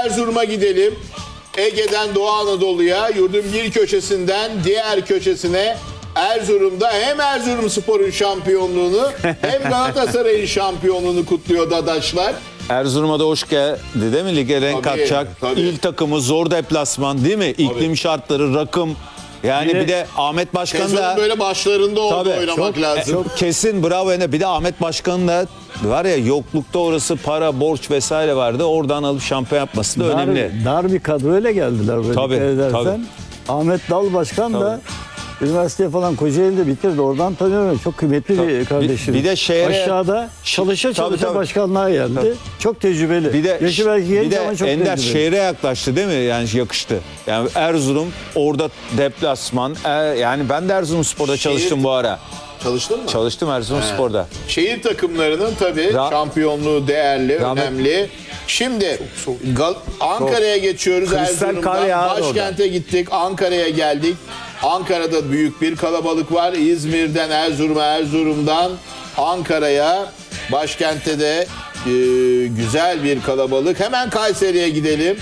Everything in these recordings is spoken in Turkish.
Erzurum'a gidelim. Ege'den Doğu Anadolu'ya, yurdun bir köşesinden diğer köşesine, Erzurum'da hem Erzurumspor'un şampiyonluğunu hem Galatasaray'ın şampiyonluğunu kutluyor dadaşlar. Erzurum'a da hoş geldi değil mi? Lige renk Tabii, katacak. tabii. İlk takımı zor deplasman değil mi? İklim şartları, rakım. Yani bir de Ahmet Başkan Sezonun da böyle başlarında orada oynamak lazım. çok kesin bravo. Bir de Ahmet Başkan'ın da var ya, yoklukta orası para, borç vesaire vardı. Oradan alıp şampiyon yapması da önemli. Dar bir kadroyla geldiler. Böyle Tabii, dikkat edersen. tabii. Ahmet Dal Başkan da üniversiteye falan Kocaeli'de bitirdi. Oradan tanıyorum. Çok kıymetli bir kardeşim. Bir de şehre aşağıda çalışa tabii. başkanlığa geldi. Tabii. Çok tecrübeli. Bir de yaşı belki genç ama çok Ender tecrübeli. şehre yaklaştı değil mi? Yani yakıştı. Yani Erzurum orada deplasman. Yani ben de Erzurumspor'da çalıştım bu ara. Çalıştın mı? Çalıştım Erzurumspor'da. Şehir takımlarının tabii şampiyonluğu değerli, önemli. Şimdi Ankara'ya geçiyoruz. Kristal kar Erzurum'dan yağar başkente gittik, Ankara'ya geldik. Ankara'da büyük bir kalabalık var. İzmir'den Erzurum'a, Erzurum'dan Ankara'ya, başkentte de güzel bir kalabalık. Hemen Kayseri'ye gidelim.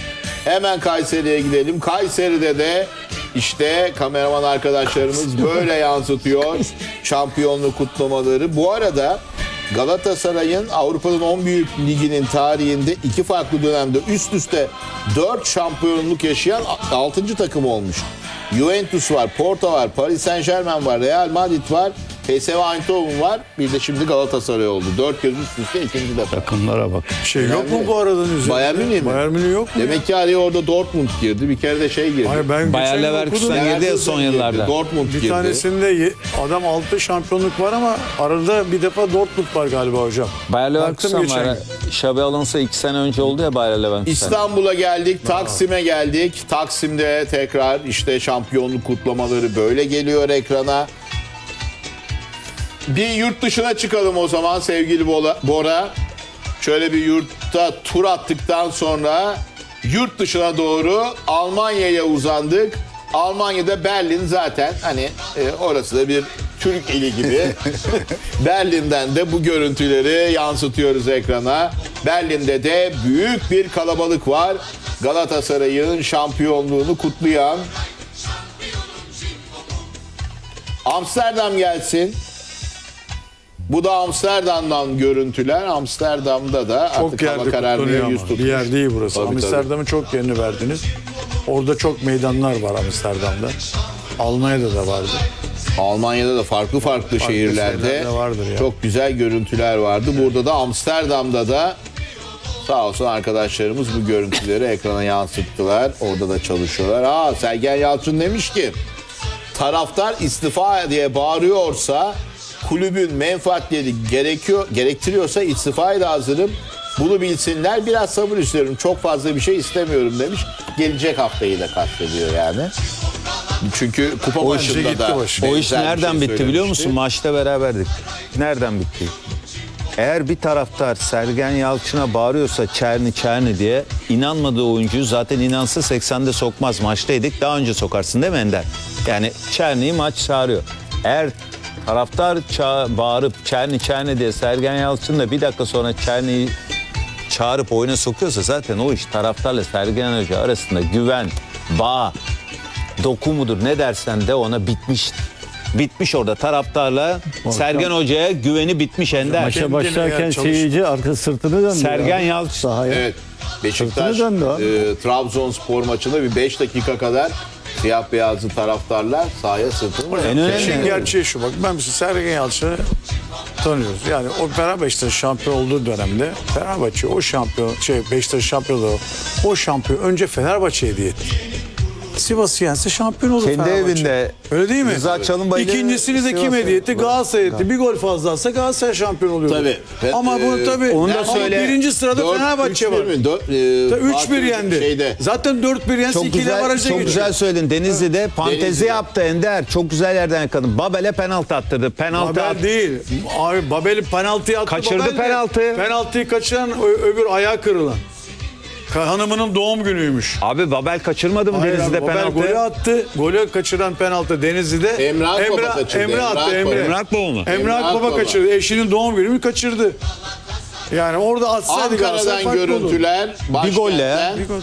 Kayseri'de de işte kameraman arkadaşlarımız böyle yansıtıyor şampiyonluk kutlamaları. Bu arada Galatasaray'ın Avrupa'nın 10 büyük liginin tarihinde iki farklı dönemde üst üste 4 şampiyonluk yaşayan 6. takım olmuş. Juventus var, Porto var, Paris Saint-Germain var, Real Madrid var, PSV Eindhoven var. Bir de şimdi Galatasaray oldu. 4 kez üst üste ikinci defa. Takımlara bak. Yok mu bu aradan üzerinde? Bayern Münih mi? Bayern Münih yok mu? Demek ki araya orada Dortmund girdi. Bir kere de şey girdi. Hayır, ben Bayer geçen Leverkusen okudum. girdi ya son yıllarda. Dortmund Bir girdi. tanesinde adam 6 şampiyonluk var ama arada bir defa Dortmund var galiba hocam. Bayer Baktım Leverkusen geçen var. Xabi Alonso 2 sene önce oldu ya Bayer Leverkusen. İstanbul'a geldik, Taksim'e geldik. Taksim'de tekrar işte şampiyonluk kutlamaları böyle geliyor ekrana. Bir yurt dışına çıkalım o zaman sevgili Bora. Şöyle bir yurtta tur attıktan sonra yurt dışına doğru Almanya'ya uzandık. Almanya'da Berlin zaten hani orası da bir Türk ili gibi. Berlin'den de bu görüntüleri yansıtıyoruz ekrana. Berlin'de de büyük bir kalabalık var. Galatasaray'ın şampiyonluğunu kutlayan. Amsterdam gelsin. Bu da Amsterdam'dan görüntüler. Amsterdam'da da Çok artık hava yerde kararmaya kutlanıyor yüz ama. tutmuş. Bir yer değil burası. Tabii, Amsterdam'ın çok yerini verdiniz. Orada çok meydanlar var Amsterdam'da. Almanya'da da vardı. Almanya'da da farklı şehirlerde şeyler de vardır ya. çok güzel görüntüler vardı. Burada da Amsterdam'da da sağ olsun arkadaşlarımız bu görüntüleri ekrana yansıttılar. Orada da çalışıyorlar. Sergen Yalçın demiş ki taraftar istifa diye bağırıyorsa, kulübün menfaatleri gerektiriyorsa istifaya da hazırım. Bunu bilsinler. Biraz sabır istiyorum. Çok fazla bir şey istemiyorum demiş. Gelecek haftayı da kastediyor yani. Çünkü kupa maçında da O iş benzer bir nereden şey bitti biliyor söylemişti. musun? Maçta beraberdik. Nereden bitti? Eğer bir taraftar Sergen Yalçın'a bağırıyorsa Çerni diye, inanmadığı oyuncuyu zaten inansa 80'de sokmaz. Maçtaydık, daha önce sokarsın değil mi Ender? Yani Çerni'yi maç çağırıyor. Eğer taraftar bağırıp Çerni diye Sergen Yalçın da bir dakika sonra Çerni'yi çağırıp oyuna sokuyorsa zaten o iş taraftarla Sergen Hoca arasında güven, bağ, doku mudur ne dersen de ona bitmiştir. Bitmiş orada taraftarla Sergen Hoca'ya güveni bitmiş Ender. Maça başlarken seyirci arka sırtını döndü. Sergen ya. Yalçın. Sahaya. Evet. Beşiktaş Sırtını döndü Trabzonspor maçında bir 5 dakika kadar siyah beyazlı taraftarlar sahaya sırtını En önemli. İşin gerçeği şu bak. Ben mesela Sergen Yalçın'ı tanıyoruz. Yani o Fenerbahçe'nin şampiyon olduğu dönemde Fenerbahçe o şampiyon Beşiktaş şampiyon oldu. O şampiyon önce Fenerbahçe'ye hediye etti. Sivas'ı yense şampiyon olur Kendi Fenerbahçe. evinde. Öyle değil mi? Rıza Çalınbay'la İkincisini de kim Sivas'a- hediye etti? Galatasaray etti. Bir gol fazla atsa Galatasaray şampiyon oluyor. Tabii. Ama bunu tabii. onu da ama söyle. birinci sırada Fenerbahçe var. 3-1 yendi. Zaten 4-1 yense Çok 2 ile güzel, baraja çok geçiyor. güzel söyledin. Denizli'de fantezi Denizli'de. yaptı Ender. Çok güzel yerden yakaladı. Babel'e penaltı attırdı. Penaltı Babel attı. değil. Abi Babel penaltıyı attı. Kaçırdı Babel de penaltıyı. Penaltıyı kaçıran öbür ayağı kırılan. Hanımının doğum günüymüş. Abi Babel kaçırmadı mı Hayır Denizli'de abi, Babel golü penaltı? attı. Golü kaçıran penaltı Denizli'de. Emrah Baba kaçırdı. Emre attı. Emrah Baba. Emre. Emrah Baba mı? Emrah Baba kaçırdı. Eşinin doğum gününü kaçırdı. Yani orada atsaydı Galatasaray Ankara'dan farklı olurdu. görüntüler. Bir golle ya. başkentten. Bir gol.